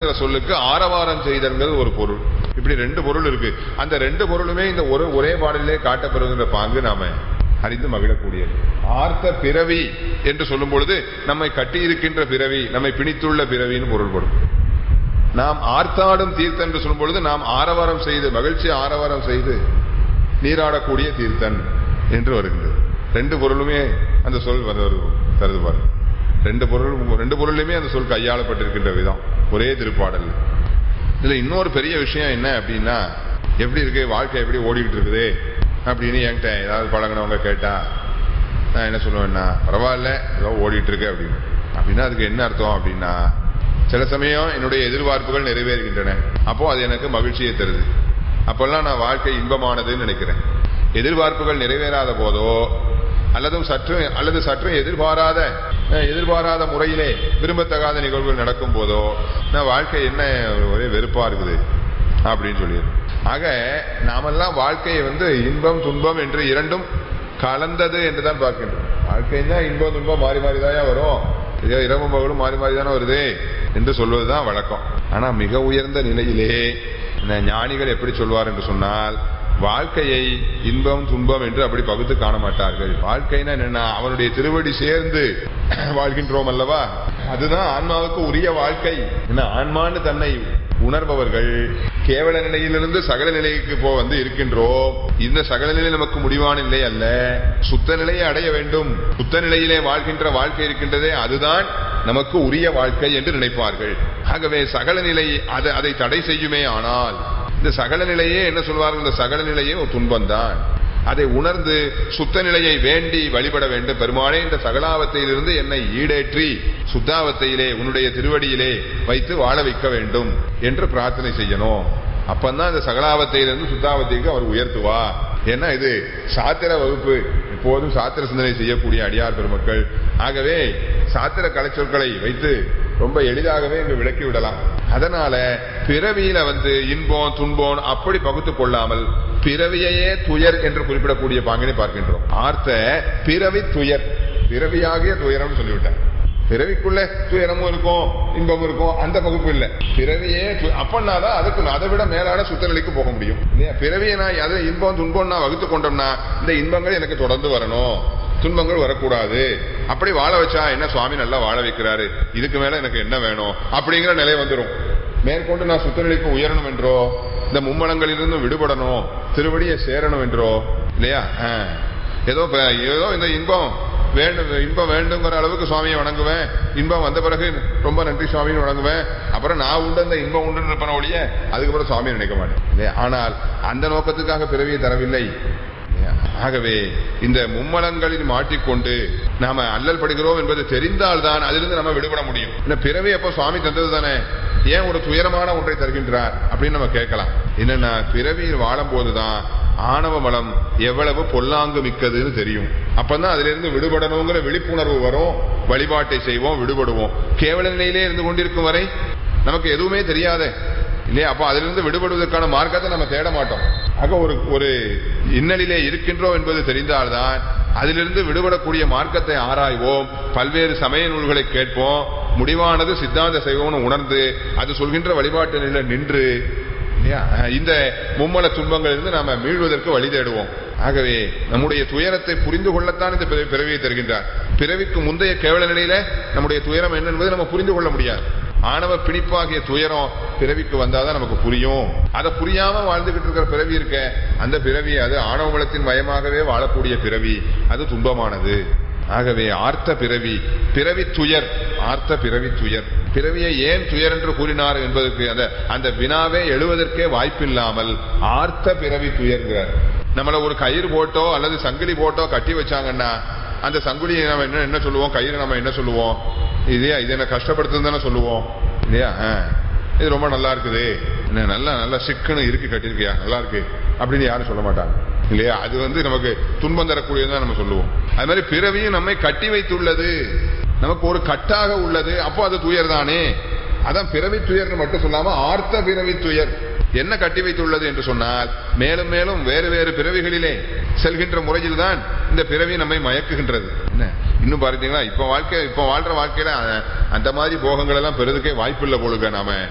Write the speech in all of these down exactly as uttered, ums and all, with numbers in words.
என்ற சொல்லுக்கு ஆரவாரம் செய்தல் ஒரு பொருள். இப்படி ரெண்டு பொருள் இருக்கு. அந்த ரெண்டு பொருளுமே இந்த ஒரு ஒரே பாடலிலே காட்டப்படுகின்ற பாங்கு நாம அறிந்து மகிழக்கூடியது. ஆர்த்த பிறவி என்று சொல்லும் பொழுது நம்மை கட்டி இருக்கின்ற பிறவி, நம்மை பிணித்துள்ள பிறவின்னு பொருள்படும். நாம் ஆர்த்தாடும் தீர்த்தன் என்று சொல்லும் பொழுது நாம் ஆரவாரம் செய்து மகிழ்ச்சி ஆரவாரம் செய்து நீராடக்கூடிய தீர்த்தன் என்று வருகின்றது. ரெண்டு பொருளுமே அந்த சொல் தருது பாரு. ரெண்டு பொருள் ரெண்டு பொருளுமே அந்த சொல் கையாளப்பட்டிருக்கின்ற விதம் ஒரே திருப்பாடல். இதுல இன்னொரு பெரிய விஷயம் என்ன அப்படின்னா, எப்படி இருக்கு வாழ்க்கை, எப்படி ஓடிக்கிட்டு இருக்குது அப்படின்னு என்கிட்ட ஏதாவது பழகினவங்க கேட்டா நான் என்ன சொல்லுவேன்னா, பரவாயில்ல ஏதோ ஓடிட்டு இருக்கு அப்படின்னு. அப்படின்னா அதுக்கு என்ன அர்த்தம் அப்படின்னா, சில சமயம் என்னுடைய எதிர்பார்ப்புகள் நிறைவேறுகின்றன, அப்போ அது எனக்கு மகிழ்ச்சியை தருது, அப்பெல்லாம் நான் வாழ்க்கை இன்பமானதுன்னு நினைக்கிறேன். எதிர்பார்ப்புகள் நிறைவேறாத போதோ அல்லது சற்று அல்லது சற்று எதிர்பாராத எதிர்பாராத முறையிலே விரும்பத்தகாத நிகழ்வுகள் நடக்கும் போதோ நான் வாழ்க்கை என்ன ஒரே வெறுப்பா இருக்குது அப்படின்னு சொல்லிடுறேன். ஆக நாமெல்லாம் வாழ்க்கையை வந்து இன்பம் துன்பம் என்று இரண்டும் கலந்தது என்றுதான் பார்க்கின்றோம். வாழ்க்கைன்னா இன்பம் துன்பம் மாறி மாறிதான் வரும், இரவும் பகலும் மாறி மாறி தானே வருது என்று சொல்வதுதான் வழக்கம். ஆனா மிக உயர்ந்த நிலையிலே ஞானிகள் எப்படி சொல்வார் என்று சொன்னால், வாழ்க்கையை இன்பம் துன்பம் என்று அப்படி பகுத்து காண மாட்டார்கள். வாழ்க்கைன்னா என்னன்னா, அவனுடைய திருவடி சேர்ந்து வாழ்கின்றோம் அல்லவா, அதுதான் ஆன்மாவுக்கு உரிய வாழ்க்கை. ஆன்மான்னு தன்னை உணர்பவர்கள் கேவல நிலையிலிருந்து சகல நிலைக்கு போ வந்து இருக்கின்றோம். இந்த சகல நிலை நமக்கு முடிவான நிலை அல்ல, சுத்த நிலையை அடைய வேண்டும். சுத்த நிலையிலே வாழ்கின்ற வாழ்க்கை இருக்கின்றதே, அதுதான் நமக்கு உரிய வாழ்க்கை என்று நினைப்பார்கள். ஆகவே சகல நிலை அதை தடை செய்யுமே. ஆனால் இந்த சகல நிலையே என்ன சொல்வார்கள், இந்த சகல நிலையே ஒரு துன்பம்தான். அதை உணர்ந்து சுத்த நிலையை வேண்டி வழிபட வேண்டும். பெருமானே இந்த சகலாவத்தையிலிருந்து என்னை ஈடேற்றி சுத்தாவத்தையிலே உன்னுடைய திருவடியிலே வைத்து வாழ வைக்க வேண்டும் என்று பிரார்த்தனை செய்யணும். அப்பந்தான் இந்த சகலாவத்தையிலிருந்து சுத்தாவத்தைக்கு அவர் உயர்த்துவா. ஏன்னா இது சாத்திர வகுப்பு, எப்போதும் சாத்திர சிந்தனை செய்யக்கூடிய அடியார் பெருமக்கள். ஆகவே சாத்திர கலைச்சொற்களை வைத்து ரொம்ப எளிதாகவே இங்கு விளக்கி விடலாம். அதனால பிறவியில வந்து இன்பம் துன்பம் அப்படி பகுத்து கொள்ளாமல் பிறவியையே துயர் என்று குறிப்பிடக்கூடிய பாங்கினை பார்க்கின்றோம். ஆர்த்த பிறவி துயர், பிறவியாகிய துயரம் சொல்லிவிட்டார். பிறவிக்குள்ள துயரமும் இருக்கும் இன்பமும் இருக்கும், அந்த பகுப்பு இல்ல. பிறவியே அப்பன்னாதான் அதுக்கு அதை விட மேலான சுத்த நிலைக்கு போக முடியும் இல்லையா. பிறவியை நான் அதை இன்பம் துன்பம் நான் வகுத்து கொண்டோம்னா இந்த இன்பங்கள் எனக்கு தொடர்ந்து வரணும், துன்பங்கள் வரக்கூடாது. அப்படி வாழ வச்சா என்ன சுவாமி நல்லா வாழ வைக்கிறாரு, இதுக்கு மேல எனக்கு என்ன வேணும் அப்படிங்கிற நிலை வந்துடும். மேற்கொண்டு நான் சுத்தநிலைக்கு உயரணும் என்றோ, இந்த மும்மலங்களிலிருந்து விடுபடணும், திருவடியை சேரணும் என்றோ இல்லையா, ஏதோ ஏதோ இந்த இன்பம் வேண்டும் இன்பம் வேண்டுங்கிற அளவுக்கு சுவாமியை வணங்குவேன், இன்பம் வந்த பிறகு ரொம்ப நன்றி சுவாமின்னு வணங்குவேன், அப்புறம் நான் உண்டு இந்த இன்பம் உண்டு இருப்பன ஒழிய அதுக்கப்புறம் சுவாமியை நினைக்க மாட்டேன் இல்லையா. ஆனால் அந்த நோக்கத்துக்காக பிறவியை தரவில்லை. ஆகவே இந்த மும்மலங்களில் மாட்டிக்கொண்டு நாம அல்லல் படுகிறோம் என்பது தெரிந்தால்தான் அதிலிருந்து நம்ம விடுபட முடியும். இந்த பிறவி அப்போ சுவாமி தந்தது தானே, ஏன் ஒரு துயரமான ஒன்றை தருகின்றார் அப்படின்னு நம்ம கேட்கலாம். என்னன்னா, பிறவியில் வாழும் போதுதான் ஆணவ மலம் எவ்வளவு பொல்லாங்கு மிக்கதுன்னு தெரியும். அப்பதான் அதுல இருந்து விடுபடணுங்கிற விழிப்புணர்வு வரும், வழிபாட்டை செய்வோம், விடுபடுவோம். கேவல நிலையிலே இருந்து கொண்டிருக்கும் வரை நமக்கு எதுவுமே தெரியாத இல்லையா. அப்ப அதிலிருந்து விடுபடுவதற்கான மார்க்கத்தை நம்ம தேட மாட்டோம். ஆக ஒரு ஒரு இன்னலிலே இருக்கின்றோம் என்பது தெரிந்தால்தான் அதிலிருந்து விடுபடக்கூடிய மார்க்கத்தை ஆராய்வோம், பல்வேறு சமய நூல்களை கேட்போம், முடிவானது சித்தாந்த செய்வோம்னு உணர்ந்து அது சொல்கின்ற வழிபாட்டு நிலை நின்று இந்த மும்மல துன்பங்களிலிருந்து நாம மீள்வதற்கு வழி தேடுவோம். ஆகவே நம்முடைய துயரத்தை புரிந்து கொள்ளத்தான் இந்த பிறவியை தருகின்றார். பிறவிக்கு முந்தைய கேவல நிலையில நம்முடைய துயரம் என்ன என்பதை நம்ம புரிந்து கொள்ள முடியாது. ஆணவ பிணிப்பாகிய துயரம் பிறவிக்கு வந்தாதான் நமக்கு புரியும். அதை புரியாம வாழ்ந்துகிட்டு இருக்கிற பிறவி இருக்க, அந்த பிறவி அது ஆணவ மலத்தின் மயமாகவே வாழக்கூடிய பிறவி, அது துன்பமானது. ஆகவே ஆர்த்த பிறவி, பிறவி துயர், ஆர்த்த பிறவி துயர். பிறவியை ஏன் துயர் என்று கூறினார் என்பதற்கு அந்த அந்த வினாவே எழுவதற்கே வாய்ப்பில்லாமல் ஆர்த்த பிறவி துயர்கிறார். நம்மள ஒரு கயிறு போட்டோ அல்லது சங்கிலி போட்டோ கட்டி வச்சாங்கன்னா அந்த சங்குலியை நம்ம என்ன என்ன சொல்லுவோம், கயிறு நம்ம என்ன சொல்லுவோம், இதே இது என்ன கஷ்டப்படுத்துன்னு தானே சொல்லுவோம் இல்லையா. இது ரொம்ப நல்லா இருக்குது, நல்லா நல்லா சிக்குன்னு இருக்கு கட்டிருக்கியா, நல்லா இருக்கு அப்படின்னு யாரும் சொல்ல மாட்டாங்க இல்லையா. அது வந்து நமக்கு துன்பம் தரக்கூடியதான் நம்ம சொல்லுவோம். அது மாதிரி பிறவியும் நம்மை கட்டி வைத்துள்ளது, நமக்கு ஒரு கட்டாக உள்ளது, அப்போ அது துயர் தானே. அதான் பிறவி துயர்னு மட்டும் சொல்லாம ஆர்த்த பிறவி துயர். என்ன கட்டி வைத்துள்ளது என்று சொன்னால், மேலும் மேலும் வேறு வேறு பிறவிகளிலே செல்கின்ற முறையில் தான் இந்த பிறவி நம்மை மயக்குகின்றது. என்ன இன்னும் பார்த்தீங்களா, இப்ப வாழ்க்கை இப்ப வாழ்ற வாழ்க்கையில அந்த மாதிரி போகங்கள் எல்லாம் பெறதுக்கே வாய்ப்பு இல்லை போலுங்க நாம இல்லையா.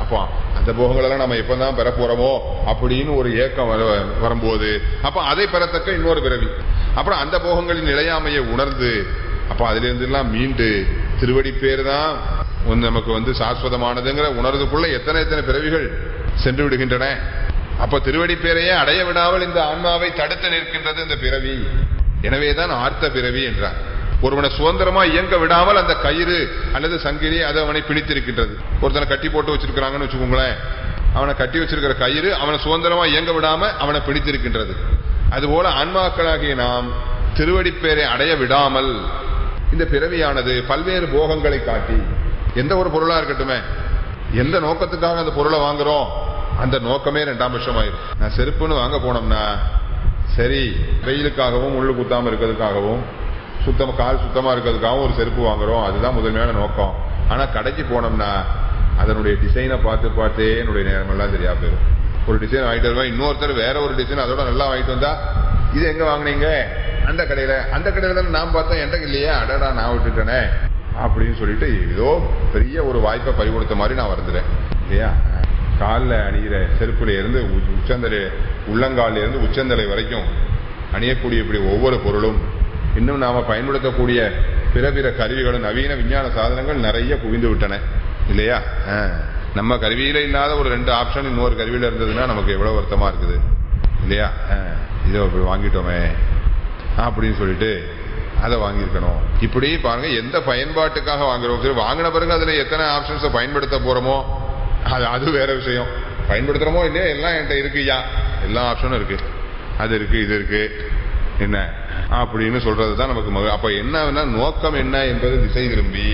அப்போ அந்த போகங்கள் எல்லாம் நம்ம எப்பதான் பெற போறோமோ அப்படின்னு ஒரு ஏக்கம் வரும்போது அப்ப அதை பெறத்தக்க இன்னொரு பிறவி, அப்புறம் அந்த போகங்களின் நிலையாமையை உணர்ந்து அப்ப அதுல இருந்து எல்லாம் மீண்டு திருவடி பேர் தான் நமக்கு வந்து சாஸ்வதமானதுங்கிற உணர்வுக்குள்ள எத்தனை எத்தனை பிறவிகள் சென்று விடுகின்றன. அப்ப திருவடி பேரையே அடைய விடாமல் இந்த ஆன்மாவை தடுத்து நிற்கின்றது இந்த பிறவி. எனவேதான் ஆர்த்த பிறவி என்றார். ஒருவனை சுதந்திரமா இயங்க விடாமல் அந்த கயிறு அல்லது சங்கிலி அது அவனை பிடித்திருக்கின்றது. ஒருத்தனை கட்டி போட்டு வச்சிருக்கிறாங்கன்னு வச்சுக்கோங்களேன், அவனை கட்டி வச்சிருக்கிற கயிறு அவனை சுதந்திரமா இயங்க விடாம அவனை பிடித்திருக்கின்றது. அதுபோல ஆன்மாக்களாகிய நாம் திருவடி பேரை அடைய விடாமல் இந்த பிறவியானது பல்வேறு போகங்களை காட்டி, எந்த ஒரு பொருளா இருக்கட்டுமே, எந்த நோக்கத்துக்காக அந்த பொருளை வாங்குறோம் அந்த நோக்கமே ரெண்டாம் பட்சம் ஆயிரும். நான் செருப்புன்னு வாங்க போனோம்னா சரி, வெயிலுக்காகவும் முள்ளு குத்தாம இருக்கிறதுக்காகவும் சுத்தமா கால் சுத்தமா இருக்கிறதுக்காகவும் ஒரு செருப்பு வாங்குறோம், அதுதான் முதன்மையான நோக்கம். ஆனா கடைக்கு போனோம்னா அதனுடைய டிசைனை பார்த்து பார்த்தே என்னுடைய நேரம் எல்லாம் சரியா போயிடும். ஒரு டிசைன் வாங்கிட்டு வருவேன், இன்னொருத்தர் வேற ஒரு டிசைன் அதோட நல்லா வாங்கிட்டு வந்தா இது எங்க வாங்கினீங்க, அந்த கடையில, அந்த கடையில தான் நான் பார்த்தேன், என்கிட்ட இல்லையே, அடடா நான் விட்டுட்டேனே அப்படின்னு சொல்லிட்டு ஏதோ பெரிய ஒரு வாய்ப்பை பறி கொடுத்த மாதிரி நான் வருந்துறேன் இல்லையா. காலில் அணிகிற செருப்புல இருந்து உச்சந்தலை, உள்ளங்காலில் இருந்து உச்சந்தலை வரைக்கும் அணியக்கூடிய இப்படி ஒவ்வொரு பொருளும், இன்னும் நாம பயன்படுத்தக்கூடிய பிற பிற கருவிகளும் நவீன விஞ்ஞான சாதனங்கள் நிறைய குவிந்து விட்டன இல்லையா. நம்ம கருவியில இல்லாத ஒரு ரெண்டு ஆப்ஷன் இன்னொரு கருவியில இருந்ததுன்னா நமக்கு எவ்வளவு வருத்தமா இருக்குது இல்லையா. இதோ இப்படி வாங்கிட்டோமே அப்படின்னு சொல்லிட்டு அதை வாங்கியிருக்கணும். இப்படி பாருங்க, எந்த பயன்பாட்டுக்காக வாங்குறோம், சரி வாங்கின பிறகு அதுல எத்தனை ஆப்ஷன்ஸை பயன்படுத்த போறோமோ அது அது வேற விஷயம். பயன்படுத்துறோமோ இல்லையா, எல்லாம் என்கிட்ட இருக்குயா, எல்லா ஆப்ஷனும் இருக்கு, அது இருக்கு இது இருக்கு என்ன அப்படின்னு சொல்றதுதான் நமக்கு. அப்ப என்ன நோக்கம் என்ன என்பது திசை திரும்பி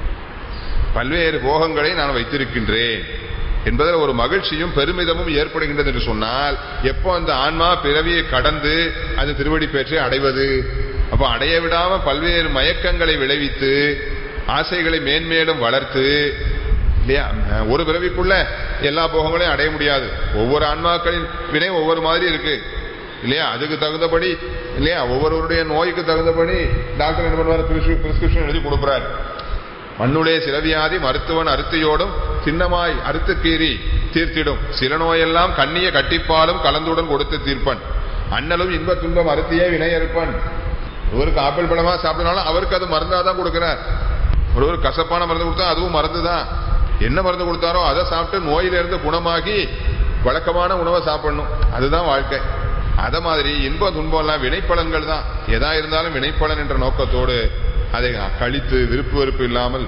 பல்வேறு போகங்களை நான் வைத்திருக்கின்றேன் என்பதில் ஒரு மகிழ்ச்சியும் பெருமிதமும் ஏற்படுகின்றது என்று சொன்னால், எப்போ அந்த ஆன்மா பிறவியை கடந்து அது திருவடி பேற்றை அடைவது, அப்ப அடைய விடாம பல்வேறு மயக்கங்களை விளைவித்து ஆசைகளை மேன்மேலும் வளர்த்து இல்லையா. ஒரு பிறவிக்குள்ள எல்லா போகங்களையும் அடைய முடியாது. ஒவ்வொரு ஆன்மாக்களின் வினை ஒவ்வொரு மாதிரி இருக்கு இல்லையா. அதுக்கு தகுந்தபடி இல்லையா, ஒவ்வொருவருடைய நோய்க்கு தகுந்தபடி டாக்டர் என்ன பண்ணுவார், பிரிஸ்கிரிப்ஷன் எழுதி கொடுக்கிறார். மண்ணுடைய சிலவியாதி மருத்துவன் அறுத்தியோடும் சின்னமாய் அறுத்து கீறி தீர்த்திடும், சில நோயெல்லாம் கண்ணிய கட்டிப்பாலும் கலந்துடன் கொடுத்து தீர்ப்பன், அண்ணலும் இன்ப துன்பம் அறுத்தியே வினை அறுப்பன். ஒருவருக்கு ஆப்பிள் பழமா சாப்பிடனாலும் அவருக்கு அது மருந்தாதான் கொடுக்கிறார். ஒருவர் கசப்பான மருந்து கொடுத்தா அதுவும் மருந்து தான். என்ன மருந்து கொடுத்தாரோ அதை சாப்பிட்டு நோயிலிருந்து குணமாகி வழக்கமான உணவை சாப்பிடணும், அதுதான் வாழ்க்கை. அத மாதிரி இன்ப துன்பம் எல்லாம் வினைப்பலன்கள் தான். எதா இருந்தாலும் வினைப்பலன் என்ற நோக்கத்தோடு அதை கழித்து விருப்பு வெறுப்பு இல்லாமல்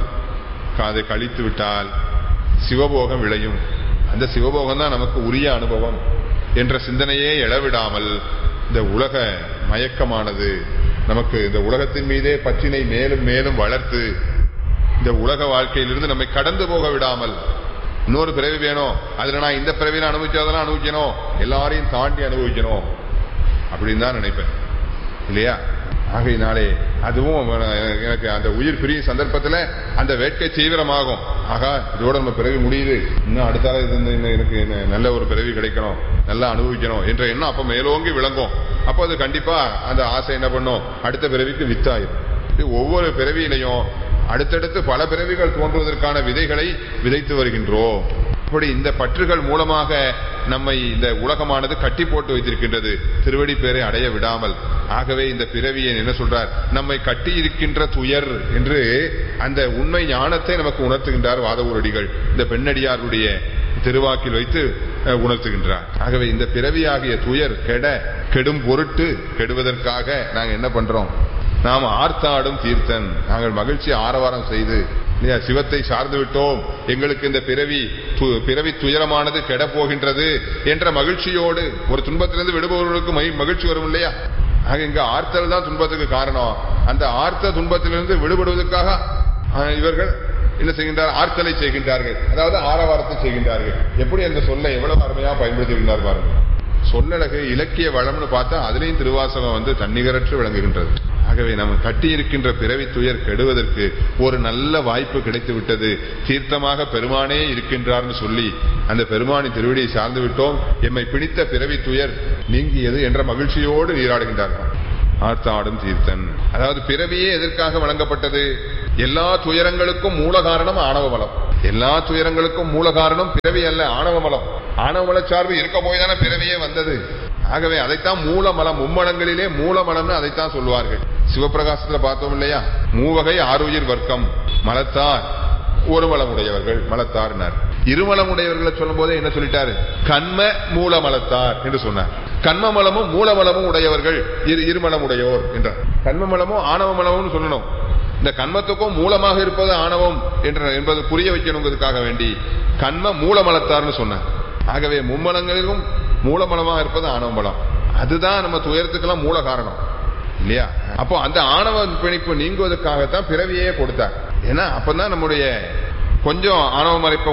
அதை கழித்து விட்டால் சிவபோகம் விளையும். அந்த சிவபோகம் தான் நமக்கு உரிய அனுபவம் என்ற சிந்தனையே எழவிடாமல் இந்த உலக மயக்கமானது நமக்கு இந்த உலகத்தின் மீதே பற்றினை மேலும் மேலும் வளர்த்து இந்த உலக வாழ்க்கையிலிருந்து நம்மை கடந்து போக விடாமல், இன்னொரு பிறவி வேணும், அதுல நான் இந்த பிறவியில அனுபவிச்சதெல்லாம் அனுபவிக்கணும், எல்லாரையும் தாண்டி அனுபவிக்கணும் அப்படின்னு தான் நினைப்பேன் இல்லையா. ஆகையினாலே அதுவும் எனக்கு அந்த உயிர் பிரியும் சந்தர்ப்பத்தில் அந்த வேட்கை தீவிரமாகும். ஆகா, இதோட நம்ம பிறவி முடியுது, இன்னும் அடுத்தால எனக்கு நல்ல ஒரு பிறவி கிடைக்கணும், நல்லா அனுபவிக்கணும் என்ற எண்ணம் அப்ப மேலோங்கி விளங்கும். அப்போ அது கண்டிப்பா அந்த ஆசை என்ன பண்ணும், அடுத்த பிறவிக்கு வித்தாயிரும். ஒவ்வொரு பிறவியிலையும் அடுத்தடுத்து பல பிறவிகள் தோன்றுவதற்கான விதைகளை விதைத்து வருகின்றோம். அப்படி இந்த பற்றுகள் மூலமாக நம்மை இந்த உலகமானது கட்டி போட்டு வைத்திருக்கின்றது, திருவடி பேரை அடைய விடாமல். ஆகவே இந்த பிறவியை என்ன சொல்றார், நம்மை கட்டி இருக்கின்ற துயர் என்று அந்த உண்மை ஞானத்தை நமக்கு உணர்த்துகின்றார் வாதவூரடிகள் இந்த பெண்ணடியாருடைய திருவாக்கில் வைத்து உணர்த்துகின்றார். ஆகவே இந்த பிறவியாகிய துயர் கெட கெடும் பொருட்டு கெடுவதற்காக நாங்கள் என்ன பண்றோம், நாம் ஆர்த்தாடும் தீர்த்தன், நாங்கள் மகிழ்ச்சி ஆரவாரம் செய்து சிவத்தை சார்ந்து விட்டோம், எங்களுக்கு இந்த பிறவி பிறவி துயரமானது கெட போகின்றது என்ற மகிழ்ச்சியோடு, ஒரு துன்பத்திலிருந்து விடுபவர்களுக்கு மகிழ்ச்சி வரும் இல்லையா. ஆக இங்க ஆர்த்தல் தான் துன்பத்துக்கு காரணம். அந்த ஆர்த்த துன்பத்திலிருந்து விடுபடுவதற்காக இவர்கள் என்ன செய்கின்றார், ஆர்த்தலை செய்கின்றார்கள், அதாவது ஆரவாரத்தை செய்கின்றார்கள். எப்படி அந்த சொல்லை எவ்வளவு அருமையா பயன்படுத்துகின்றார் பாருங்க. சொல்லழகு இலக்கிய வளம்னு பார்த்தா அதுலேயும் திருவாசகம் வந்து தன்னிகரற்று விளங்குகின்றது. ஆகவே நம்ம கட்டி இருக்கின்ற பிறவி துயர் கெடுவதற்கு ஒரு நல்ல வாய்ப்பு கிடைத்து விட்டது, தீர்த்தமாக பெருமானே இருக்கின்றார்னு சொல்லி அந்த பெருமானின் திருவடியை சார்ந்து விட்டோம், எம்மை பிடித்த பிறவி துயர் நீங்கியது என்ற மகிழ்ச்சியோடு நீராடுகின்றார்கள். ஆர்த்தாடும் தீர்த்தன், அதாவது பிறவியே எதற்காக வழங்கப்பட்டது, எல்லா துயரங்களுக்கும் மூல காரணம் ஆணவ மலம். எல்லா துயரங்களுக்கும் மூல காரணம் பிறவி அல்ல, ஆணவ மலம். ஆணவ மல சார்பு இருக்க போய் தானே பிறவியே வந்தது. ஆகவே அதைத்தான் மூலமலம், மும்மலங்களிலே மூலமலம்னு அதைத்தான் சொல்லுவார்கள். சிவபிரகாசத்துல பார்த்தோம் இல்லையா, மூவகை ஆறுயிர் வர்க்கம், மலத்தார் ஒரு மலமுடையவர்கள் மலத்தார்னார். இருமலமுடையவர்களை சொல்லும் போதே என்ன சொல்லிட்டாரு, கண்ம மூலமலத்தார் என்று சொன்னார். கண்மமலமும் மூலமலமும் உடையவர்கள் இருமலமுடையோர் என்றார். கண்மமலமும் ஆணவ மலமும் சொல்லணும். இந்த கண்மத்துக்கும் மூலமாக இருப்பது ஆணவம் என்ற என்பது புரிய வைக்கணுங்கிறதுக்காக வேண்டி கண்ம மூலமலத்தார்னு சொன்னார். ஆகவே மும்மலங்களிலும் மூலமலமாக இருப்பது ஆணவ மலம். அதுதான் நம்ம துயரத்துக்கெல்லாம் மூல காரணம் இல்லையா. அப்போ அந்த ஆணவ பிணைப்பு நீங்குவதற்காகத்தான் பிறவியே கொடுத்தார். ஏன்னா அப்பதான் நம்முடைய கொஞ்சம் ஆணவ மறைப்பை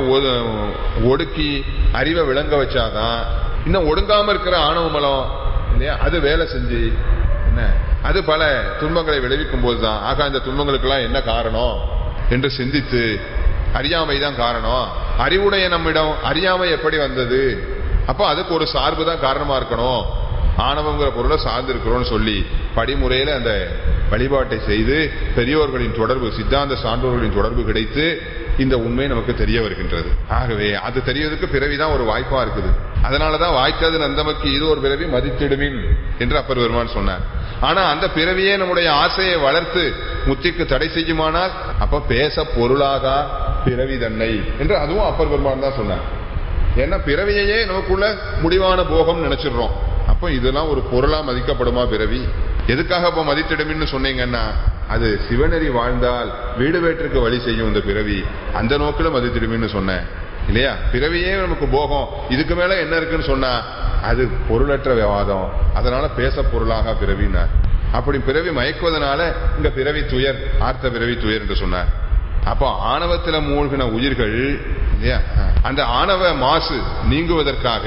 ஒடுக்கி அறிவை விளங்க வச்சாதான் இன்னும் ஒடுங்காம இருக்கிற ஆணவ மலம் இல்லையா அது வேலை செஞ்சு என்ன அது பல துன்பங்களை விளைவிக்கும் போதுதான் ஆக இந்த துன்பங்களுக்கெல்லாம் என்ன காரணம் என்று சிந்தித்து அறியாமைதான் காரணம். அறிவுடைய நம்மிடம் அறியாமை எப்படி வந்தது, அப்ப அதுக்கு ஒரு சார்பு தான் காரணமா இருக்கணும், ஆணவங்கிற பொருளை சார்ந்து இருக்கிறோம்னு சொல்லி படிமுறையில அந்த வழிபாட்டை செய்து பெரியோர்களின் தொடர்பு, சித்தாந்த சான்றோர்களின் தொடர்பு கிடைத்து இந்த உண்மை நமக்கு தெரிய வருகின்றது. ஆகவே அது தெரியறதுக்கு பிறவிதான் ஒரு வாய்ப்பா இருக்குது. அதனாலதான் வாய்த்தது நந்தமக்கு இது ஒரு பிறவி மதித்திடுமின் என்று அப்பர் பெருமான் சொன்னார். ஆனா அந்த பிறவியே நம்முடைய ஆசையை வளர்த்து முத்திக்கு தடை செய்யுமானால் அப்ப பேச பொருளாக பிறவி தன்னை என்று அதுவும் அப்பர் பெருமான் தான் சொன்னார். ஏன்னா பிறவியையே நமக்குள்ள முடிவான போகம் நினைச்சிடுறோம். அப்ப இதெல்லாம் ஒரு பொருளா மதிக்கப்படுமா பிறவி? எதுக்காக இப்ப மதித்திடுமின்னு சொன்னீங்கன்னா அது சிவநெறி வாழ்ந்தால் வீடு வேற்றுக்கு வழி செய்யும் இந்த பிறவி, அந்த நோக்கில மதித்திடுமின்னு சொன்னேன் இல்லையா. பிறவியே நமக்கு போகம், இதுக்கு மேல என்ன இருக்குன்னு சொன்னா அது பொருளற்ற விவாதம். அதனால பேச பொருளாக பிறவினார். அப்படி பிறவி மயக்குவதனால இங்க பிறவி துயர், ஆர்த்த பிறவி துயர் என்று சொன்னார். அப்போ ஆணவத்தில மூழ்கின உயிர்கள் இல்லையா, அந்த ஆணவ மாசு நீங்குவதற்காக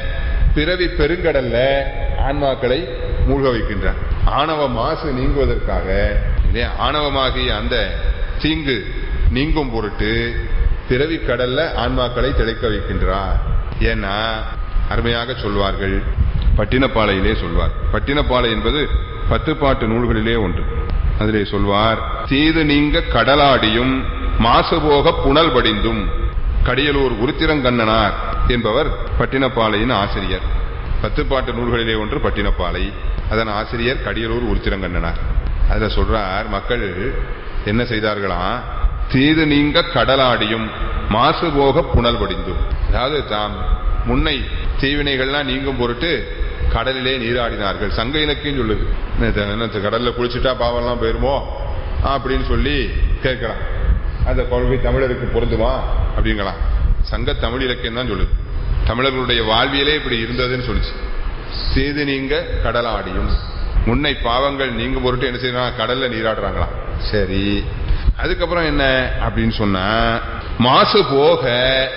பிறவி பெருங்கடல்ல ஆன்மாக்களை மூழ்க வைக்கின்றார். ஆணவ மாசு நீங்குவதற்காக இல்லையா, ஆணவமாகிய அந்த தீங்கு நீங்கும் பொருட்டு பிறவி கடல்ல ஆன்மாக்களை திளைக்க வைக்கின்றார். ஏன்னா அருமையாக சொல்வார்கள், பட்டினப்பாளையிலே சொல்வார். பட்டினப்பாளை என்பது பத்து பாட்டு நூல்களிலே ஒன்று. அதிலே சொல்வார், தீது நீங்க கடலாடியும் மாசுபோக புனல் படிந்தும். கடியலூர் உருத்திரங்கண்ணனார் என்பவர் பட்டினப்பாளையின் ஆசிரியர். பத்து பாட்டு நூல்களிலே ஒன்று பட்டினப்பாளை, அதன் ஆசிரியர் கடியலூர் உருத்திரங்கண்ணனார். அதுல சொல்றார், மக்கள் என்ன செய்தார்களாம், தீது நீங்க கடலாடியும் மாசுபோக புனல் படிந்தும். அதாவது தாம் முன்னை தீவினைகள்லாம் நீங்கும் பொருட்டு கடலிலே நீராடினார்கள். சங்க இலக்கியம் சொல்லுது, கடல்ல குளிச்சுட்டா பாவம்லாம் போயிருமோ அப்படின்னு சொல்லி கேட்கலாம். அந்த கொள்கை தமிழருக்கு பொருந்துமா அப்படிங்கலாம். சங்க தமிழ் இலக்கியம் தான் சொல்லுது. தமிழர்களுடைய வாழ்வியலே இப்படி இருந்ததுன்னு சொல்லிச்சு. தீது நீங்க கடலாடியும், முன்னை பாவங்கள் நீங்கும் பொருட்டு என்ன செய்யறாங்க, கடல்ல நீராடுறாங்களாம். சரி, அதுக்கப்புறம் என்ன அப்படின்னு சொன்னா, மாசு போக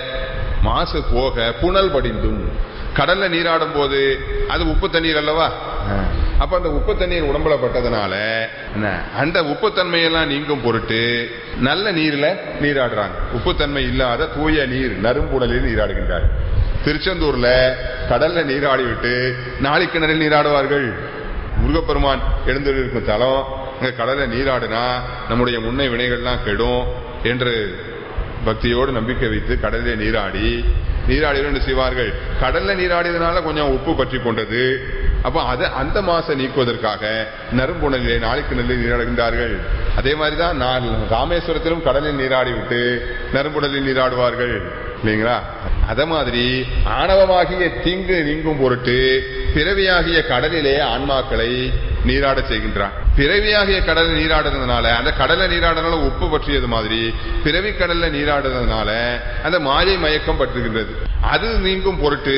மாசு போக புனல் படிந்தும். கடல்ல நீராடும் போது அது உப்பு தண்ணீர் அல்லவா, அப்ப அந்த உப்பு தண்ணீர் உடம்புல பட்டதுனால அந்த உப்புத்தன்மையெல்லாம் நீங்கும் பொருட்டு நல்ல நீர்ல நீராடுறாங்க. உப்புத்தன்மை இல்லாத தூய நீர் நறும்புடலில் நீராடுகின்றார். திருச்செந்தூர்ல கடல்ல நீராடி விட்டு நாளைக்கு நிறைய நீராடுவார்கள். முருகப்பெருமான் எழுந்திருக்கும் தலம், அங்க கடல்ல நீராடுனா நம்முடைய முன்னை வினைகள்லாம் கெடும் என்று பக்தியோடு நம்பிக்கை வைத்து கடலிலே நீராடி நீராடி செய்வார்கள். கடல்ல நீராடியதுனால கொஞ்சம் உப்பு பற்றி கொண்டது. அப்ப அது அந்த மாசம் நீக்குவதற்காக நறும்புணலிலே நாளைக்கு நெல்லில் நீராடுகின்றார்கள். அதே மாதிரிதான் நான் ராமேஸ்வரத்திலும் கடலில் நீராடி விட்டு நறும்புடலில் நீராடுவார்கள் இல்லைங்களா. அத மாதிரி ஆணவமாகிய தீங்கு நீங்கும் பொருட்டு பிறவியாகிய கடலிலே ஆன்மாக்களை நீராட செய்கின்றான். பிறவியாகிய கடலில் நீராடுறதுனால அந்த கடல்ல நீராடுறதுனால உப்பு பற்றியது மாதிரி பிறவி கடல்ல நீராடுறதுனால அந்த மாயை மயக்கம் பற்றுகின்றது. அது நீங்கும் பொருட்டு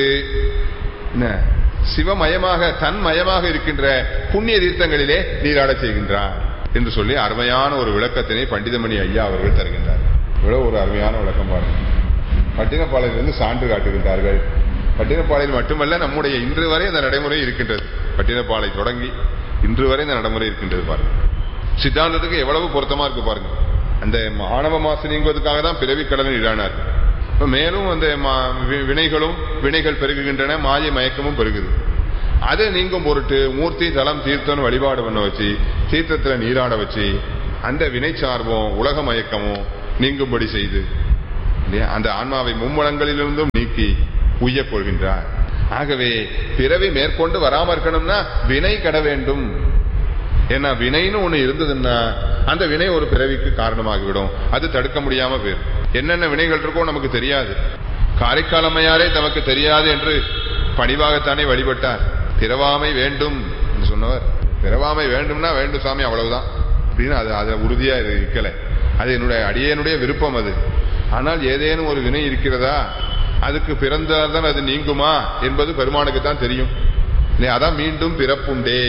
சிவமயமாக தன்மயமாக இருக்கின்ற புண்ணிய தீர்த்தங்களிலே நீராட செய்கின்றார் என்று சொல்லி அருமையான ஒரு விளக்கத்தினை பண்டிதமணி ஐயா அவர்கள் தருகின்றார். இவ்வளவு ஒரு அருமையான விளக்கம் பாருங்க. பட்டினப்பாளையிலிருந்து சான்று காட்டுகின்றார்கள். பட்டினப்பாளையில் மட்டுமல்ல, நம்முடைய இன்று வரை அந்த நடைமுறை இருக்கின்றது. பட்டினப்பாளை தொடங்கி இன்று வரை இந்த நடைமுறை இருக்கின்றது பாருங்க. சித்தாந்தத்துக்கு எவ்வளவு பொருத்தமா இருக்கு பாருங்க. அந்த ஆணவ மாசு நீங்குவதற்காக தான் பிறவி கடலில் இடானார். இப்ப மேலும் அந்த வினைகளும் வினைகள் பெருகுகின்றன, மாயை மயக்கமும் பெருகுது. அது நீங்கும் பொருட்டு மூர்த்தி தலம் தீர்த்தம் வழிபாடு பண்ண வச்சு தீர்த்தத்துல நீராட வச்சு அந்த வினை சார்பும் உலக மயக்கமும் நீங்கும்படி செய்து அந்த ஆன்மாவை மும்மலங்களிலிருந்தும் நீக்கி உய்யக் கொள்கின்றார். ஆகவே பிறவி மேற்கொண்டு வராம இருக்கணும்னா வினை கட வேண்டும். ஏன்னா வினைன்னு ஒண்ணு இருந்ததுன்னா அந்த வினை ஒரு பிறவிக்கு காரணமாகிவிடும். அது தடுக்க முடியாம போயிடும். என்னென்ன வினைகள் இருக்கோ நமக்கு தெரியாது. காரைக்காலமையாரே தமக்கு தெரியாது என்று பணிவாகத்தானே வழிபட்டார். பிறவாமை வேண்டும் என்று சொன்னவர். பிறவாமை வேண்டும்னா வேண்டும் சாமி, அவ்வளவுதான் அப்படின்னு அது அதை உறுதியா இருக்கல. அது என்னுடைய அடியனுடைய விருப்பம். அது ஆனால் ஏதேனும் ஒரு வினை இருக்கிறதா, அதுக்கு பிறந்தால்தான் அது நீங்குமா என்பது பெருமானுக்கு தான் தெரியும். அதான் மீண்டும் பிறப்புண்டே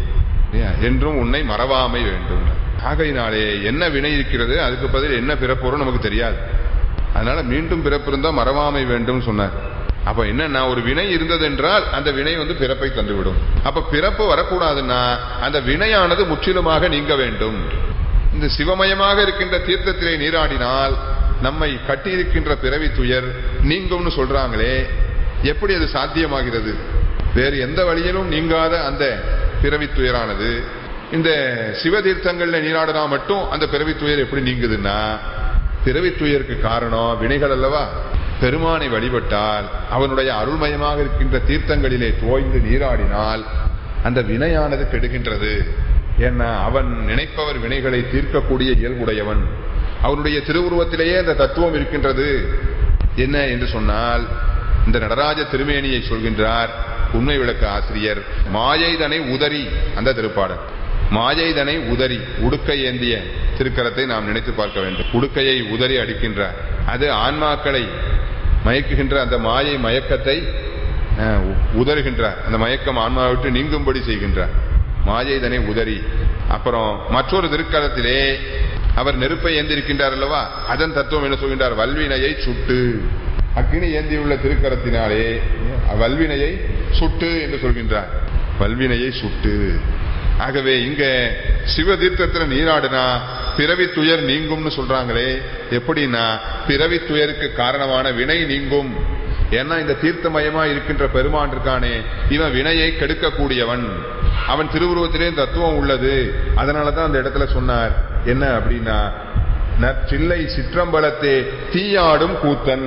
என்றும் உன்னை மறவாமை வேண்டும். ஆகையினாலே என்ன வினை இருக்கிறது, அதுக்கு பதில் என்ன பிறப்போரும் நமக்கு தெரியாது. அதனால மீண்டும் பிறப்பு இருந்தா மறவாமை வேண்டும் சொன்னார். அப்ப என்னன்னா ஒரு வினை இருந்தது என்றால் அந்த வினை வந்து பிறப்பை தந்துவிடும். அப்ப பிறப்பு வரக்கூடாதுன்னா அந்த வினையானது முற்றிலுமாக நீங்க வேண்டும். இந்த சிவமயமாக இருக்கின்ற தீர்த்தத்திலே நீராடினால் நம்மை கட்டியிருக்கின்ற பிறவி துயர் நீங்கும்னு சொல்றாங்களே, எப்படி அது சாத்தியமாகிறது? வேறு எந்த வழியிலும் நீங்காத அந்த பிறவி துயரானது இந்த சிவதீர்த்தங்கள்ல நீராடினா மட்டும் அந்த பிறவி துயர் எப்படி நீங்குதுன்னா, பிறவி துயருக்கு காரணம் வினைகள் அல்லவா? பெருமானை வழிபட்டால் அவனுடைய அருள்மயமாக இருக்கின்ற தீர்த்தங்களிலே தோய்ந்து நீராடினால் அந்த வினையானது கெடுகின்றது. ஏன்னா அவன் நினைப்பவர் வினைகளை தீர்க்கக்கூடிய இயல்புடையவன். அவனுடைய திருவுருவத்திலேயே அந்த தத்துவம் இருக்கின்றது. என்ன என்று சொன்னால், இந்த நடராஜ திருமேனியை சொல்கின்றார் உண்மை விளக்க ஆசிரியர். மாயைதனை உதறி, அந்த திருப்பாடல் மாயைதனை உதறி உடுக்கை ஏந்திய திருக்கரத்தை நாம் நினைத்து பார்க்க வேண்டும். உடுக்கையை உதறி அடிக்கின்றார். அது ஆன்மாக்களை மயக்குகின்ற அந்த மாயை மயக்கத்தை உதறுகின்றார். அந்த மயக்கம் ஆன்மாவை விட்டு நீங்கும்படி செய்கின்றார். மாயைதனை உதறி. அப்புறம் மற்றொரு திருக்கரத்திலே அவர் நெருப்பை ஏந்திருக்கின்றார் அல்லவா, அதன் தத்துவம் என்ன சொல்கின்றார்? வல்வினையை சுட்டு. அக்கினி ஏந்தியுள்ள திருக்கரத்தினாலே வல்வினையை சுட்டு என்று சொல்கின்றார். வல்வினையை சுட்டு. ஆகவே இங்க சிவதீர்த்தத்தில் நீராடினா பிறவி துயர் நீங்கும்னு சொல்றாங்களே, எப்படின்னா பிறவி துயருக்கு காரணமான வினை நீங்கும். ஏன்னா இந்த தீர்த்தமயமா இருக்கின்ற பெருமான் இருக்கானே, இவன் வினையை கெடுக்கக்கூடியவன். அவன் திருவுருவத்திலே தத்துவம் உள்ளது. அதனாலதான் அந்த இடத்துல சொன்னார் என்ன அப்படின்னா, நற்சில்லை சிற்றம்பலத்தே தீயாடும் கூத்தன்.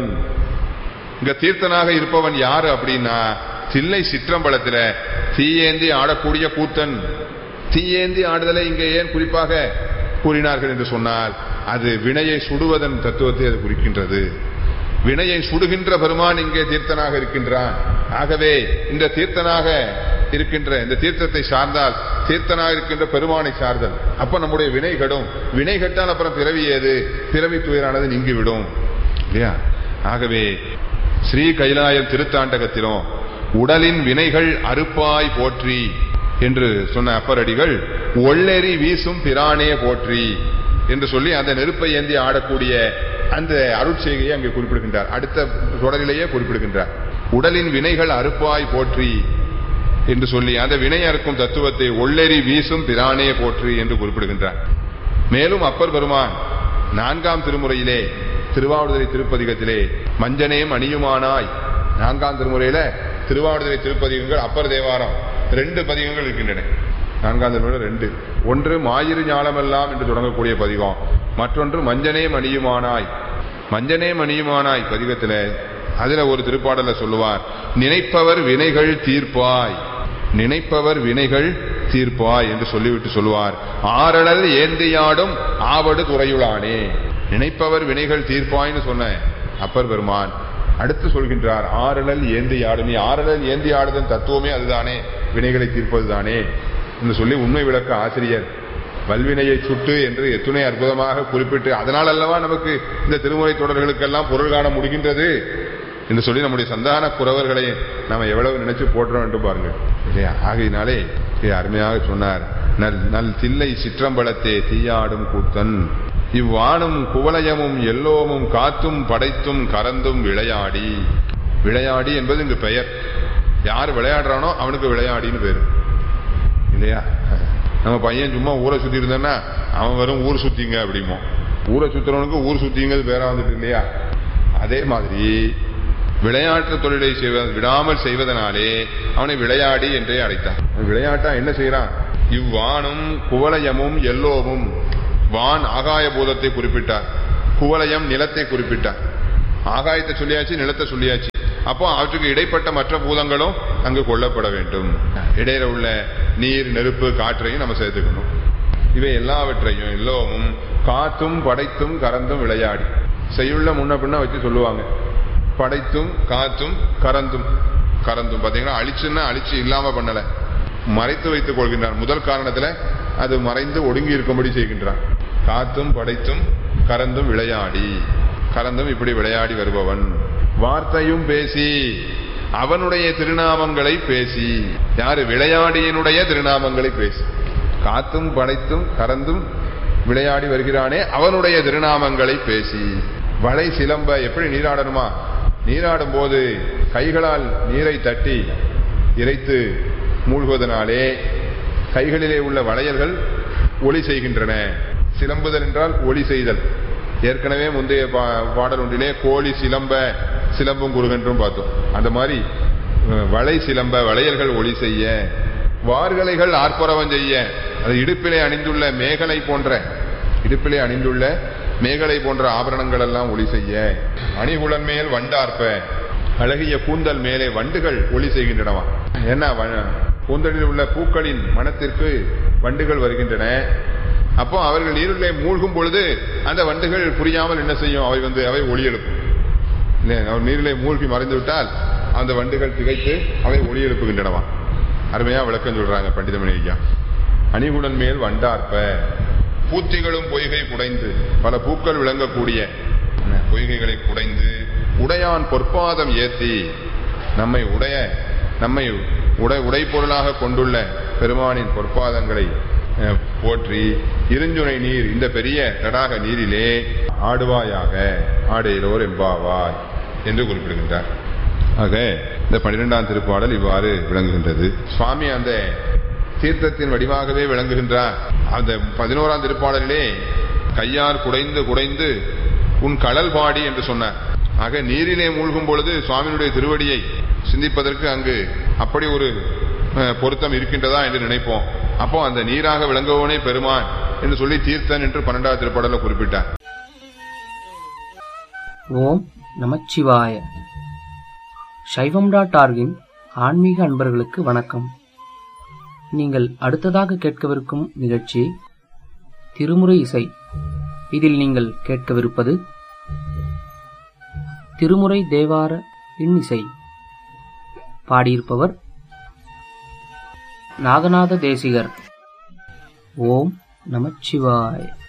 இங்க தீர்த்தனாக இருப்பவன் யாரு அப்படின்னா, தில்லை சிற்றம்பலத்துல தீயேந்தி ஆடக்கூடிய கூத்தன். தீயேந்தி ஆடுதலை இங்க ஏன் குறிப்பாக கூறினார்கள் என்று சொன்னால், அது வினையை சுடுவதன் தத்துவத்தை அது குறிக்கின்றது. வினையை சுடுகின்ற பெருமான் இங்கே தீர்த்தனாக இருக்கின்றான். ஆகவே இந்த தீர்த்தனாக இருக்கின்ற இந்த தீர்த்தத்தை சார்ந்தால் தீர்த்தனாக இருக்கின்ற பெருமானை சார்தல். அப்ப நம்முடைய வினை கடும். வினை கட்டால் அப்புறம் பிறவி ஏது? பிறவி துயரானது நீங்கிவிடும் இல்லையா? ஆகவே ஸ்ரீ கைலாயம் திருத்தாண்டகத்திலும் உடலின் வினைகள் அறுப்பாய் போற்றி என்று சொன்ன அப்பரடிகள் ஒள்ளெறி வீசும் பிரானே போற்றி என்று சொல்லி அந்த நெருப்பை ஏந்தி ஆடக்கூடிய அந்த அருட்செய்கையை அங்கே குறிப்பிடுகின்றார். அடுத்த தொடரிலேயே குறிப்பிடுகின்றார். உடலின் வினைகள் அறுப்பாய் போற்றி என்று சொல்லி அந்த வினை அறுக்கும் தத்துவத்தை ஒள்ளெறி வீசும் பிரானே போற்றி என்று குறிப்பிடுகின்றார். மேலும் அப்பர் பெருமான் நான்காம் திருமுறையிலே திருவாவடுதுறை திருப்பதிகத்திலே மஞ்சனே மணியுமானாய், நான்காம் திருமுறையில திருவாவடுதுறை திருப்பதிகங்கள் அப்பர் தேவாரம் ரெண்டு பதிகங்கள் இருக்கின்றன. நான்காம் திருமுறையில் ரெண்டு. ஒன்று மாயிரு ஞாலமெல்லாம் என்று தொடங்கக்கூடிய பதிகம், மற்றொன்று மஞ்சனே மணியுமானாய். மஞ்சனே மணியுமானாய் பதிகத்தில் அதுல ஒரு திருப்பாடல சொல்லுவார், நினைப்பவர் வினைகள் தீர்ப்பாய், நினைப்பவர் வினைகள் தீர்ப்பாய் என்று சொல்லிவிட்டு சொல்லுவார், ஆரழல் ஏந்தியாடும் ஆவடு துறையுளானே. நினைப்பவர் வினைகள் தீர்ப்பாய்னு சொன்ன அப்பர் பெருமான் அடுத்து சொல்கின்றார், ஆரழல் ஏந்தி ஆடும். ஆரழல் ஏந்தி ஆடுதன் தத்துவமே அதுதானே, வினைகளை தீர்ப்பதுதானே என்று சொல்லி உண்மை விளக்க ஆசிரியர் வல்வினையை சுட்டு என்று எத்துணை அற்புதமாக குறிப்பிட்டு, அதனால் அல்லவா நமக்கு இந்த திருமுறை தொடர்களுக்கெல்லாம் பொருள் காண முடிகின்றது என்று சொல்லி நம்முடைய சந்தான குறவர்களை நாம எவ்வளவு நினைச்சு போட்டுறோம் என்று பாருங்க இல்லையா? ஆகையினாலே அருமையாக சொன்னார், நல் நல் தில்லை சிற்றம்பலத்தே தீயாடும் கூத்தன், இவ்வானும் குவலயமும் எல்லோமும் காத்தும் படைத்தும் கறந்தும் விளையாடி. விளையாடி என்பது இங்கு பெயர். யார் விளையாடுறானோ அவனுக்கு விளையாடின்னு பேரு இல்லையா? நம்ம பையன் சும்மா ஊரை சுத்தி இருந்தான்னா அவன் வரும் ஊர் சுத்திங்க அப்படிமோ. ஊரை சுத்துறவனுக்கு ஊர் சுத்திங்கிறது பேரா வந்துட்டு இல்லையா? அதே மாதிரி விளையாட்டு தொழிலை செய்வ விடாமல் செய்வதனாலே அவனை விளையாடி என்றே அழைத்தான். விளையாட்டா என்ன செய்யறான்? இவ்வானும் குவலயமும் எல்லோமும், வான் ஆகாய பூதத்தை குறிப்பிட்டார், குவலயம் நிலத்தை குறிப்பிட்டார். ஆகாயத்தை சொல்லியாச்சு, நிலத்தை சொல்லியாச்சு. அப்போ அவற்றுக்கு இடைப்பட்ட மற்ற பூதங்களும் அங்கு கொள்ளப்பட வேண்டும். இடையில உள்ள நீர், நெருப்பு, காற்றையும் நம்ம சேர்த்துக்கணும். இவை எல்லாவற்றையும் எல்லோரும் காத்தும் படைத்தும் கறந்தும் விளையாடி செய்யுள்ள முன்ன பின்ன வச்சு சொல்லுவாங்க. படைத்தும் காத்தும் கறந்தும். கறந்தும் பாத்தீங்கன்னா அழிச்சுன்னா அழிச்சு இல்லாம பண்ணல, மறைத்து வைத்துக் கொள்கின்றான். முதல் காரணத்துல அது மறைந்து ஒடுங்கி இருக்கும்படி செய்கின்றான். காத்தும் படைத்தும் கறந்தும் விளையாடி, கறந்தும் இப்படி விளையாடி வருபவன். வார்த்தையும் பேசி, அவனுடைய திருநாமங்களை பேசி. யாரு? விளையாடியினுடைய திருநாமங்களை பேசி. காத்தும் படைத்தும் கறந்தும் விளையாடி வருகிறானே, அவனுடைய திருநாமங்களை பேசி. வளை சிலம்ப எப்படி நீராடணுமா? நீராடும் போது கைகளால் நீரை தட்டி இறைத்து மூழ்குவதனாலே கைகளிலே உள்ள வளையல்கள் ஒளி செய்கின்றன. சிலம்புதல் என்றால் ஒளி செய்தல். ஏற்கனவே முந்தைய பாடல் ஒன்றிலே கோழி சிலம்ப சிலம்பும் குறுகன்றும் பார்த்தோம். அந்த மாதிரி வளை சிலம்ப வளையல்கள் ஒளி செய்ய, வார்கலைகள் ஆர்ப்பரவம் செய்ய, அது இடுப்பிலே அணிந்துள்ள மேகலை போன்ற இடுப்பிலே அணிந்துள்ள மேகலை போன்ற ஆபரணங்கள் எல்லாம் ஒளி செய்ய, அணிகுலன் மேல் வண்டார்ப்ப, அழகிய கூந்தல் மேலே வண்டுகள் ஒளி செய்கின்றனவா. என்ன? கூந்தலில் உள்ள பூக்களின் மனத்திற்கு வண்டுகள் வருகின்றன. அப்போ அவர்கள் நீரிலே மூழ்கும் பொழுது அந்த வண்டுகள் புரியாமல் என்ன செய்யும்? அவை வந்து அவை ஒளி எழுப்பும். அவர் நீரிலே மூழ்கி மறைந்து விட்டால் அந்த வண்டுகள் திகைத்து அவை ஒளி எழுப்புகின்றனவா. அருமையா விளக்கம் சொல்றாங்க பண்டிதமணி ஐயா. அணிகுடன் மேல் வண்டார்ப்ப, பூத்திகளும் பொய்கை குடைந்து, பல பூக்கள் விளங்கக்கூடிய பொய்கைகளை குடைந்து, உடையான் பொற்பாதம் ஏத்தி, நம்மை உடைய நம்மை உடை உடை பொருளாக கொண்டுள்ள பெருமானின் பொற்பாதங்களை போற்றி, இருஞ்சுனை நீர், இந்த பெரிய தடாக நீரிலே ஆடுவாயாக, ஆடையிலோர் எம்பாவாய் என்று குறிப்பிடுகின்றார். ஆக இந்த பன்னிரெண்டாம் திருப்பாடல் இவ்வாறு விளங்குகின்றது. சுவாமி அந்த தீர்த்தத்தின் வடிவாகவே விளங்குகின்றார். அந்த பதினோராம் திருப்பாடலிலே கையார் குடைந்து குடைந்து உன் கடல் பாடி என்று சொன்னார். ஆக நீரிலே மூழ்கும் பொழுது சுவாமியினுடைய திருவடியை சிந்திப்பதற்கு அங்கு அப்படி ஒரு பொருத்தம் இருக்கின்றதா என்று நினைப்போம். அப்போ அந்த நீராக விளங்குவனே பெருமான் என்று சொல்லி தீர்த்தன் என்று பன்னெண்டாவது திருப்பாடல குறிப்பிட்டார். ஓம் நமச்சிவாய. சைவம் டாட் ஆர்கின் ஆன்மீக அன்பர்களுக்கு வணக்கம். நீங்கள் அடுத்ததாக கேட்கவிருக்கும் நிகழ்ச்சி திருமுறை இசை. இதில் நீங்கள் கேட்கவிருப்பது திருமுறை தேவார இன்னிசை. பாடியிருப்பவர் நாகநாத தேசிகர். ஓம் நமச்சிவாய.